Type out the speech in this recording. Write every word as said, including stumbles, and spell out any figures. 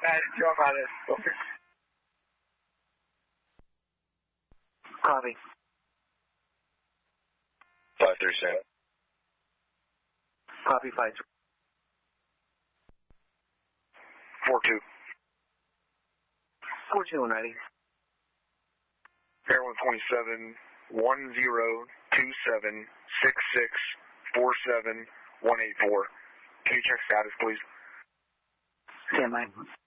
Dale, yo para esto. Copy. five three seven. Copy five. four two. four two, ready. Air one twenty-seven, one zero two seven six six four seven one eight four. Can you check status, please? Stand by.